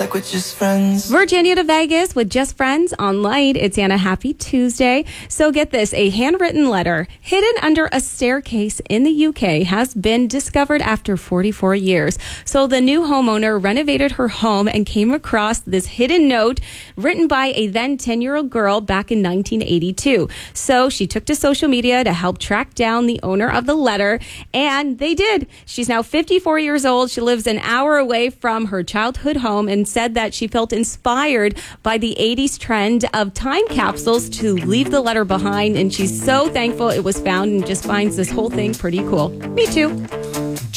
like we're just friends. Virginia to Vegas with Just Friends on Light. It's Anna. Happy Tuesday. So get this, a handwritten letter hidden under a staircase in the UK has been discovered after 44 years. So the new homeowner renovated her home and came across this hidden note written by a then 10-year-old girl back in 1982. So she took to social media to help track down the owner of the letter, and they did. She's now 54 years old. She lives an hour away from her childhood home and said that she felt inspired by the 80s trend of time capsules to leave the letter behind, and she's so thankful it was found and just finds this whole thing pretty cool. Me too.